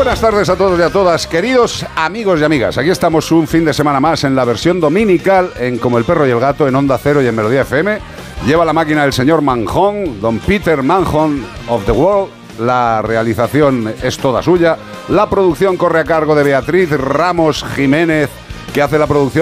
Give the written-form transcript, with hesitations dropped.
buenas tardes a todos y a todas, queridos amigos y amigas. Aquí estamos un fin de semana más en la versión dominical, en Como el Perro y el Gato, en Onda Cero y en Melodía FM. Lleva la máquina el señor Manjón, don Peter Manjón of the World. La realización es toda suya. La producción corre a cargo de Beatriz Ramos Jiménez, que hace la producción